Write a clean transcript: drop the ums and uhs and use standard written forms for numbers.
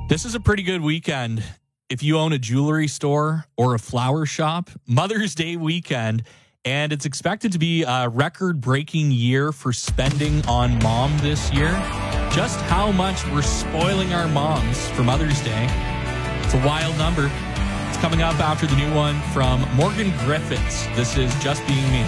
This is a pretty good weekend. If you own a jewelry store or a flower shop, Mother's Day weekend, and it's expected to be a record-breaking year for spending on mom this year. Just how much we're spoiling our moms for Mother's Day. It's a wild number. It's coming up after the new one from Morgan Griffiths. This is Just Being Me.